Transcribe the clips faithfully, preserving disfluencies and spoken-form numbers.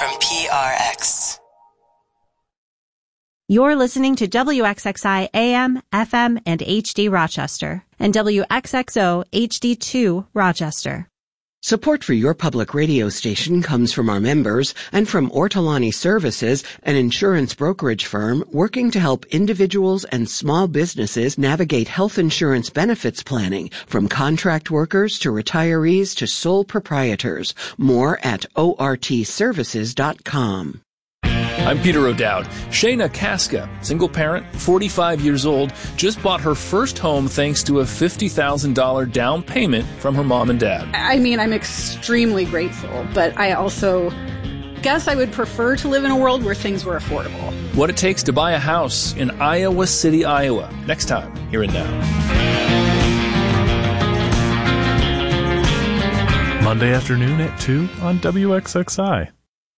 from P R X. You're listening to W X X I A M, F M, and H D Rochester, and W X X O H D two Rochester. Support for your public radio station comes from our members and from Ortolani Services, an insurance brokerage firm working to help individuals and small businesses navigate health insurance benefits planning, from contract workers to retirees to sole proprietors. More at O R T services dot com. I'm Peter O'Dowd. Shayna Casca, single parent, forty-five years old, just bought her first home thanks to a fifty thousand dollars down payment from her mom and dad. I mean, I'm extremely grateful, but I also guess I would prefer to live in a world where things were affordable. What it takes to buy a house in Iowa City, Iowa. Next time, here and now. Monday afternoon at two on W X X I.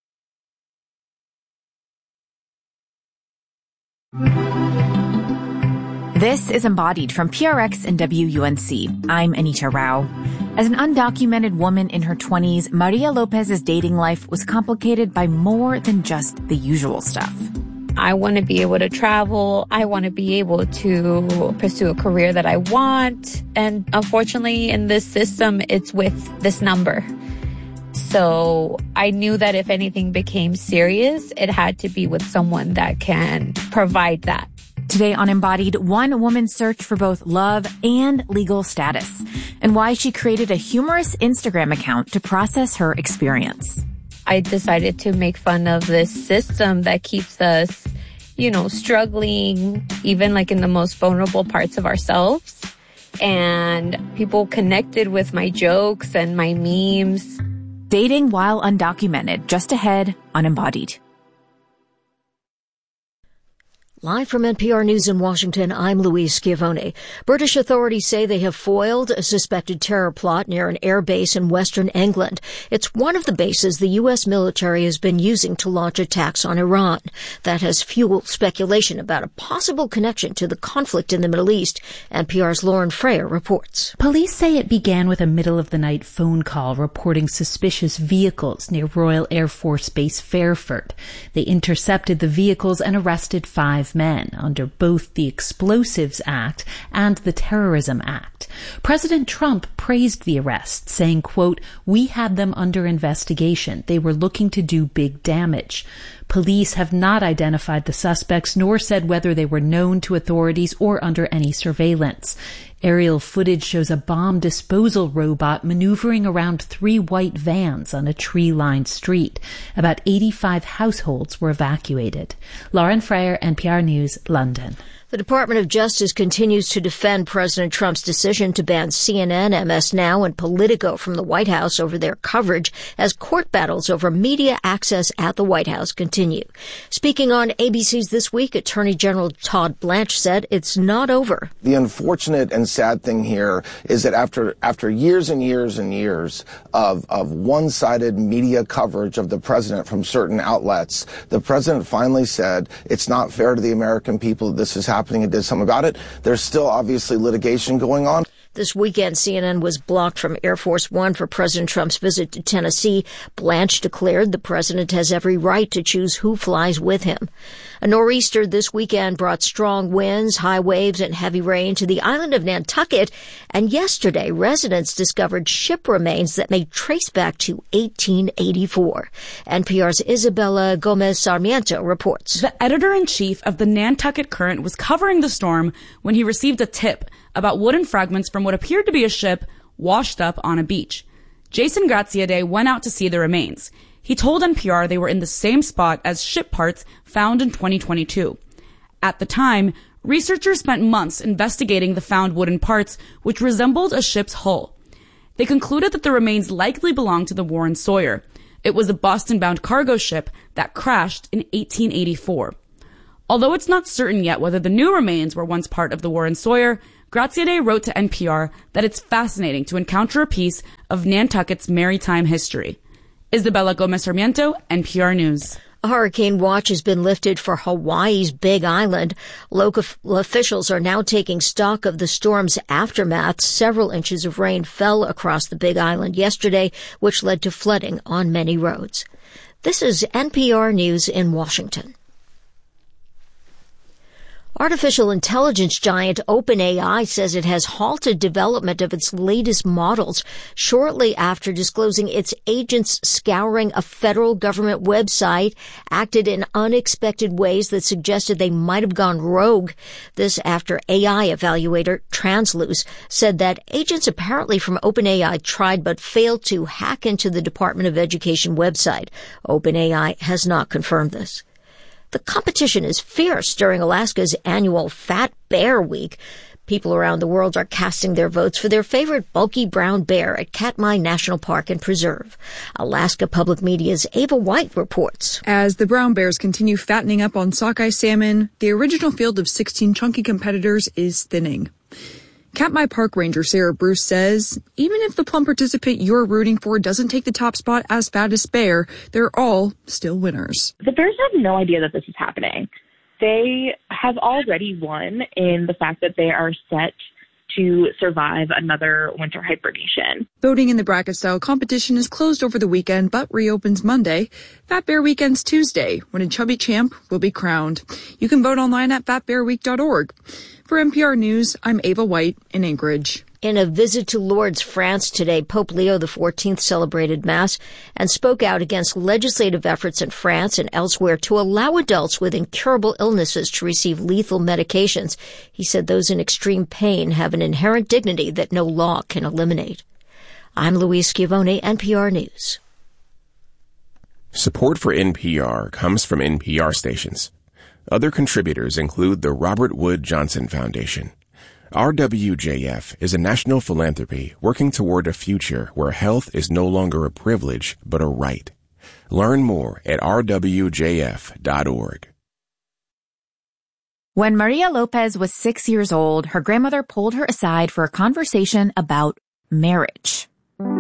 This is Embodied from P R X and W U N C. I'm Anita Rao. As an undocumented woman in her twenties, Maria Lopez's dating life was complicated by more than just the usual stuff. I want to be able to travel. I want to be able to pursue a career that I want. And unfortunately, in this system, it's with this number. So I knew that if anything became serious, it had to be with someone that can provide that. Today on Embodied, one woman's search for both love and legal status, and why she created a humorous Instagram account to process her experience. I decided to make fun of this system that keeps us, you know, struggling, even like in the most vulnerable parts of ourselves. And people connected with my jokes and my memes. Dating while undocumented, just ahead on Embodied. Live from N P R News in Washington, I'm Louise Schiavone. British authorities say they have foiled a suspected terror plot near an air base in western England. It's one of the bases the U S military has been using to launch attacks on Iran. That has fueled speculation about a possible connection to the conflict in the Middle East. N P R's Lauren Freyer reports. Police say it began with a middle-of-the-night phone call reporting suspicious vehicles near Royal Air Force Base Fairford. They intercepted the vehicles and arrested five men under both the Explosives Act and the Terrorism Act. President Trump praised the arrests, saying, quote, "We had them under investigation. They were looking to do big damage." Police have not identified the suspects nor said whether they were known to authorities or under any surveillance. Aerial footage shows a bomb disposal robot maneuvering around three white vans on a tree-lined street. About eighty-five households were evacuated. Lauren Freyer, N P R News, London. The Department of Justice continues to defend President Trump's decision to ban C N N, M S Now, and Politico from the White House over their coverage as court battles over media access at the White House continue. Speaking on A B C's This Week, Attorney General Todd Blanche said it's not over. The unfortunate and sad thing here is that after after years and years and years of, of one-sided media coverage of the president from certain outlets, the president finally said it's not fair to the American people that this is happening. happening and did something about it. There's still obviously litigation going on. This weekend, C N N was blocked from Air Force One for President Trump's visit to Tennessee. Blanche declared the president has every right to choose who flies with him. A nor'easter this weekend brought strong winds, high waves, and heavy rain to the island of Nantucket. And yesterday, residents discovered ship remains that may trace back to eighteen eighty-four. N P R's Isabella Gomez Sarmiento reports. The editor-in-chief of the Nantucket Current was covering the storm when he received a tip about wooden fragments from what appeared to be a ship washed up on a beach. Jason Graziadei went out to see the remains. He told N P R they were in the same spot as ship parts found in twenty twenty-two. At the time, researchers spent months investigating the found wooden parts, which resembled a ship's hull. They concluded that the remains likely belonged to the Warren Sawyer. It was a Boston-bound cargo ship that crashed in eighteen eighty-four. Although it's not certain yet whether the new remains were once part of the Warren Sawyer, Graziadei wrote to N P R that it's fascinating to encounter a piece of Nantucket's maritime history. Isabella Gomez Sarmiento, N P R News. A hurricane watch has been lifted for Hawaii's Big Island. Local officials are now taking stock of the storm's aftermath. Several inches of rain fell across the Big Island yesterday, which led to flooding on many roads. This is N P R News in Washington. Artificial intelligence giant OpenAI says it has halted development of its latest models shortly after disclosing its agents scouring a federal government website acted in unexpected ways that suggested they might have gone rogue. This after A I evaluator Transluce said that agents apparently from OpenAI tried but failed to hack into the Department of Education website. OpenAI has not confirmed this. The competition is fierce during Alaska's annual Fat Bear Week. People around the world are casting their votes for their favorite bulky brown bear at Katmai National Park and Preserve. Alaska Public Media's Ava White reports. As the brown bears continue fattening up on sockeye salmon, the original field of sixteen chunky competitors is thinning. Katmai Park Ranger Sarah Bruce says, even if the plum participant you're rooting for doesn't take the top spot as fattest bear, they're all still winners. The bears have no idea that this is happening. They have already won in the fact that they are set to survive another winter hibernation. Voting in the bracket-style competition is closed over the weekend, but reopens Monday. Fat Bear Weekend's Tuesday, when a chubby champ will be crowned. You can vote online at fat bear week dot org. For N P R News, I'm Ava White in Anchorage. In a visit to Lourdes, France today, Pope Leo the fourteenth celebrated Mass and spoke out against legislative efforts in France and elsewhere to allow adults with incurable illnesses to receive lethal medications. He said those in extreme pain have an inherent dignity that no law can eliminate. I'm Louise Schiavone, N P R News. Support for N P R comes from N P R stations. Other contributors include the Robert Wood Johnson Foundation. R W J F is a national philanthropy working toward a future where health is no longer a privilege, but a right. Learn more at r w j f dot org. When Maria Lopez was six years old, her grandmother pulled her aside for a conversation about marriage.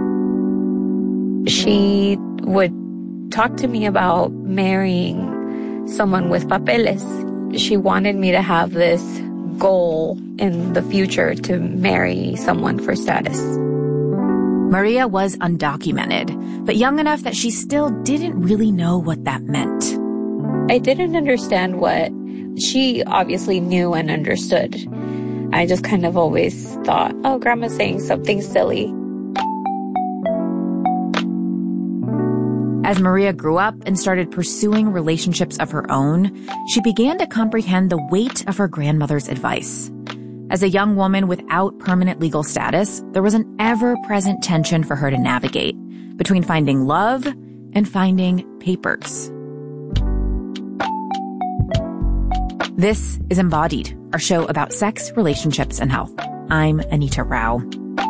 She would talk to me about marrying someone with papeles. She wanted me to have this goal in the future to marry someone for status. Maria was undocumented, but young enough that she still didn't really know what that meant. I didn't understand what she obviously knew and understood. I just kind of always thought, oh, grandma's saying something silly. As Maria grew up and started pursuing relationships of her own, she began to comprehend the weight of her grandmother's advice. As a young woman without permanent legal status, there was an ever-present tension for her to navigate between finding love and finding papers. This is Embodied, our show about sex, relationships, and health. I'm Anita Rao.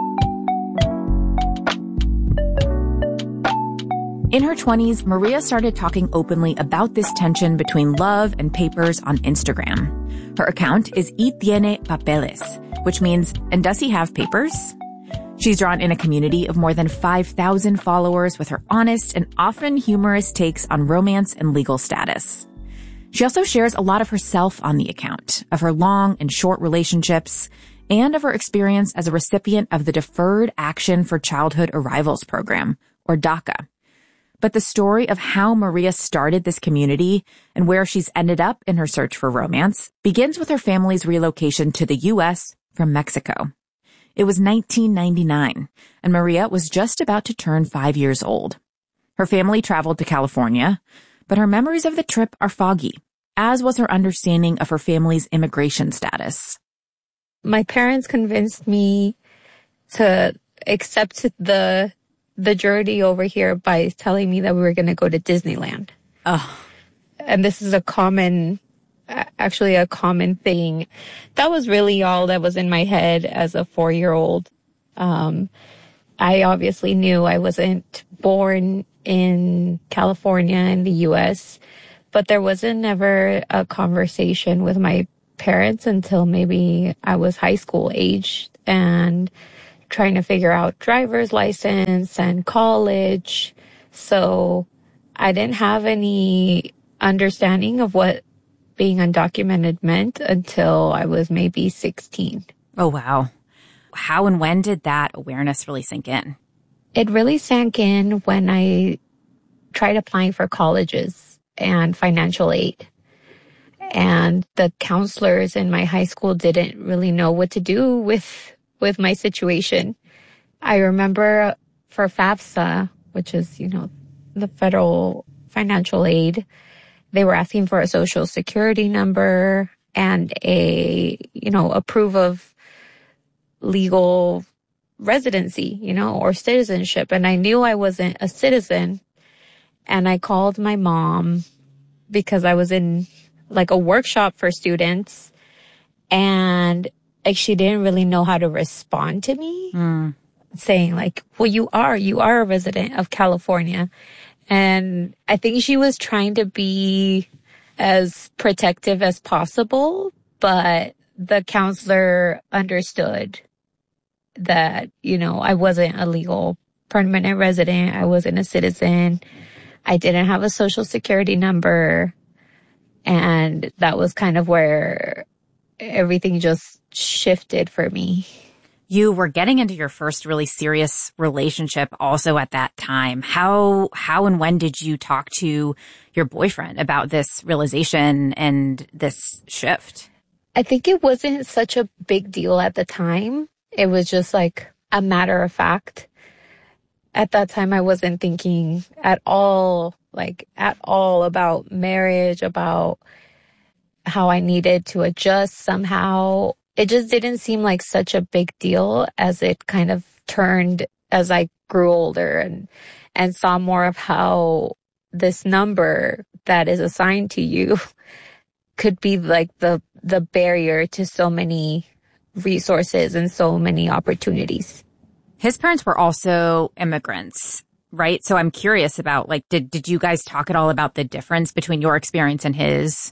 In her twenties, Maria started talking openly about this tension between love and papers on Instagram. Her account is Y Tiene Papeles, which means, and does he have papers? She's drawn in a community of more than five thousand followers with her honest and often humorous takes on romance and legal status. She also shares a lot of herself on the account, of her long and short relationships, and of her experience as a recipient of the Deferred Action for Childhood Arrivals program, or DACA. But the story of how Maria started this community and where she's ended up in her search for romance begins with her family's relocation to the U S from Mexico. It was nineteen ninety-nine, and Maria was just about to turn five years old. Her family traveled to California, but her memories of the trip are foggy, as was her understanding of her family's immigration status. My parents convinced me to accept the the journey over here by telling me that we were going to go to Disneyland. Oh. And this is a common, actually a common thing. That was really all that was in my head as a four-year-old. Um, I obviously knew I wasn't born in California in the U S, but there wasn't ever a conversation with my parents until maybe I was high school age and trying to figure out driver's license and college. So I didn't have any understanding of what being undocumented meant until I was maybe sixteen. Oh, wow. How and when did that awareness really sink in? It really sank in when I tried applying for colleges and financial aid. And the counselors in my high school didn't really know what to do with with my situation. I remember for FAFSA, which is, you know, the federal financial aid, they were asking for a social security number and a, you know, a proof of legal residency, you know, or citizenship. And I knew I wasn't a citizen. And I called my mom because I was in like a workshop for students, and like she didn't really know how to respond to me, mm. saying like, well, you are, you are a resident of California. And I think she was trying to be as protective as possible, but the counselor understood that, you know, I wasn't a legal permanent resident. I wasn't a citizen. I didn't have a social security number. And that was kind of where everything just shifted for me. You were getting into your first really serious relationship also at that time. How, how and when did you talk to your boyfriend about this realization and this shift? I think it wasn't such a big deal at the time. It was just like a matter of fact. At that time, I wasn't thinking at all, like at all about marriage, about how I needed to adjust somehow. It just didn't seem like such a big deal as it kind of turned as I grew older and, and saw more of how this number that is assigned to you could be like the, the barrier to so many resources and so many opportunities. His parents were also immigrants, right? So I'm curious about, like, did, did you guys talk at all about the difference between your experience and his?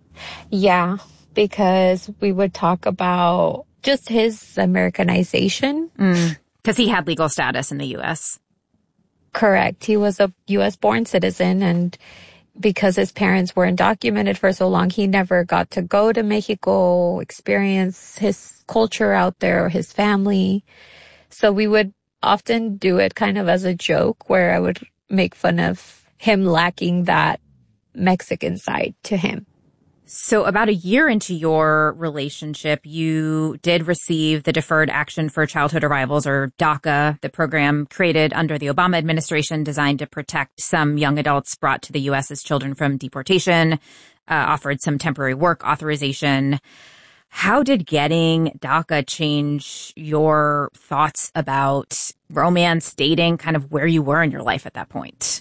Yeah, because we would talk about just his Americanization. Mm, 'cause he had legal status in the U S. Correct. He was a U S born citizen, and because his parents were undocumented for so long, he never got to go to Mexico, experience his culture out there or his family. So we would often do it kind of as a joke where I would make fun of him lacking that Mexican side to him. So about a year into your relationship, you did receive the Deferred Action for Childhood Arrivals, or DACA, the program created under the Obama administration designed to protect some young adults brought to the U S as children from deportation, uh, offered some temporary work authorization. How did getting DACA change your thoughts about romance, dating, kind of where you were in your life at that point?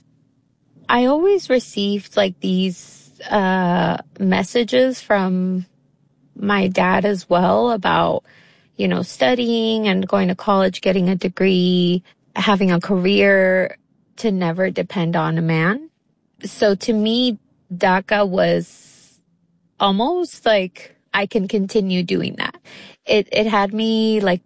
I always received like these uh messages from my dad as well about, you know, studying and going to college, getting a degree, having a career, to never depend on a man. So to me, DACA was almost like I can continue doing that. It it had me like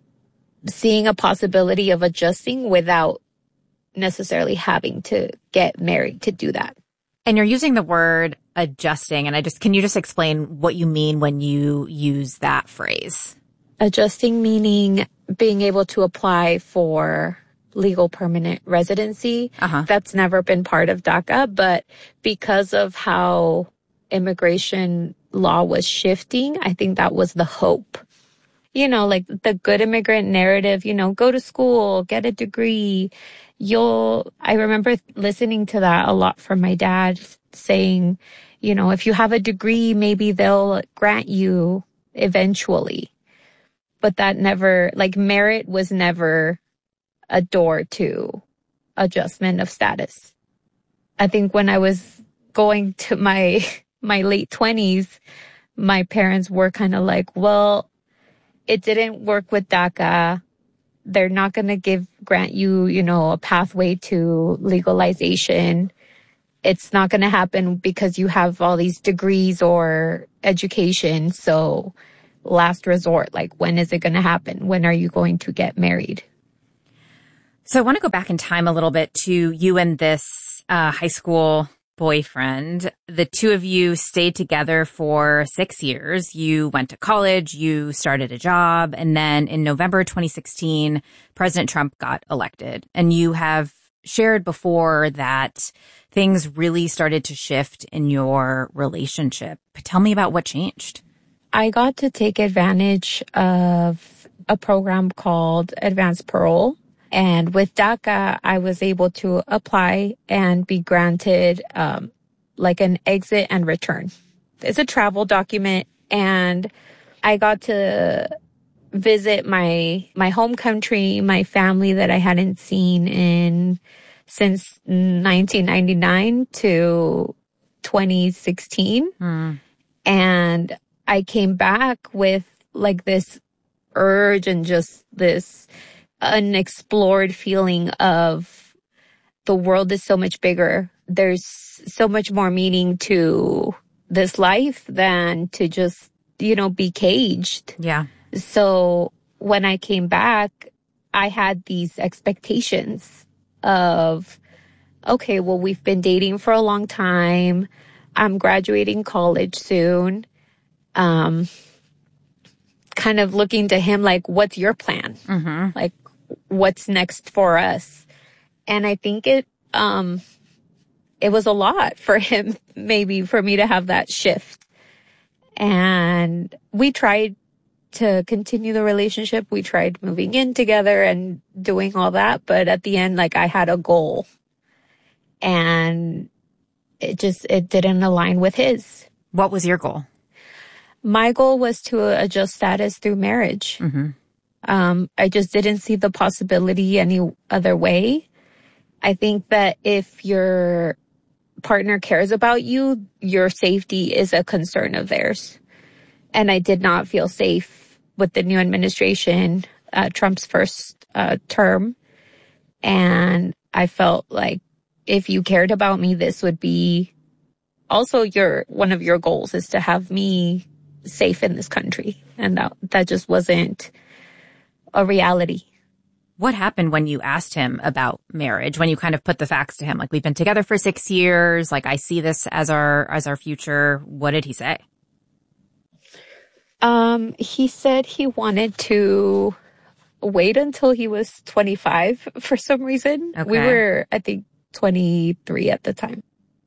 seeing a possibility of adjusting without necessarily having to get married to do that. And you're using the word adjusting, and I just, can you just explain what you mean when you use that phrase? Adjusting meaning being able to apply for legal permanent residency. Uh-huh. That's never been part of DACA, but because of how immigration law was shifting, I think that was the hope. You know, like the good immigrant narrative, you know, go to school, get a degree. You'll, I remember listening to that a lot from my dad saying, you know, if you have a degree, maybe they'll grant you eventually. But that never, like merit was never a door to adjustment of status. I think when I was going to my, my late twenties, my parents were kind of like, well, it didn't work with DACA. They're not going to give, grant you, you know, a pathway to legalization. It's not going to happen because you have all these degrees or education. So last resort, like, when is it going to happen? When are you going to get married? So I want to go back in time a little bit to you and this uh, high school boyfriend. The two of you stayed together for six years. You went to college, you started a job, and then in November twenty sixteen, President Trump got elected. And you have shared before that things really started to shift in your relationship. Tell me about what changed. I got to take advantage of a program called Advanced Parole. And with DACA, I was able to apply and be granted um, like an exit and return. It's a travel document, and I got to visit my my home country, my family that I hadn't seen in since nineteen ninety-nine to twenty sixteen. Mm. And I came back with like this urge and just this unexplored feeling of the world is so much bigger. There's so much more meaning to this life than to just, you know, be caged. Yeah. So when I came back, I had these expectations of, okay, well, we've been dating for a long time. I'm graduating college soon. Um, kind of looking to him like, what's your plan? Mm-hmm. Like, what's next for us? And I think it, um, it was a lot for him, maybe for me to have that shift. And we tried to continue the relationship. We tried moving in together and doing all that. But at the end, like, I had a goal, and it just, it didn't align with his. What was your goal? My goal was to adjust status through marriage. Mm-hmm. Um, I just didn't see the possibility any other way. I think that if your partner cares about you, your safety is a concern of theirs. And I did not feel safe with the new administration, uh, Trump's first uh, term. And I felt like if you cared about me, this would be also your, one of your goals is to have me safe in this country. And that, that just wasn't a reality. What happened when you asked him about marriage, when you kind of put the facts to him? Like, we've been together for six years. Like, I see this as our, as our future. What did he say? Um, he said he wanted to wait until he was twenty-five for some reason. Okay. We were, I think, twenty-three at the time.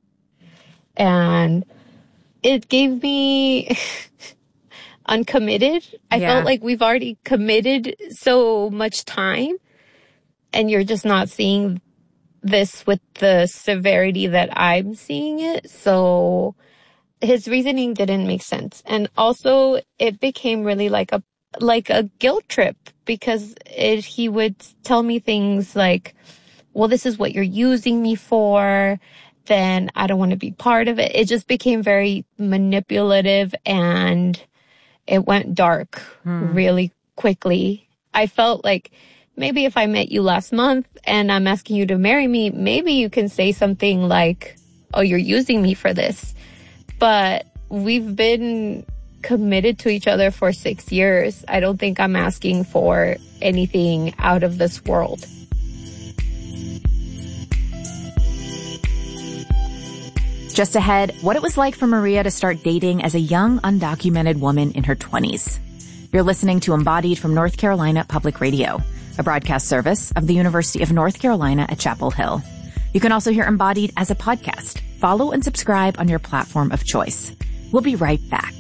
And it gave me uncommitted. I yeah. felt like we've already committed so much time, and you're just not seeing this with the severity that I'm seeing it. So his reasoning didn't make sense. And also it became really like a, like a guilt trip, because it, he would tell me things like, well, this is what you're using me for. Then I don't want to be part of it. It just became very manipulative, and it went dark hmm. really quickly. I felt like maybe if I met you last month and I'm asking you to marry me, maybe you can say something like, oh, you're using me for this. But we've been committed to each other for six years. I don't think I'm asking for anything out of this world. Just ahead, what it was like for Maria to start dating as a young, undocumented woman in her twenties. You're listening to Embodied from North Carolina Public Radio, a broadcast service of the University of North Carolina at Chapel Hill. You can also hear Embodied as a podcast. Follow and subscribe on your platform of choice. We'll be right back.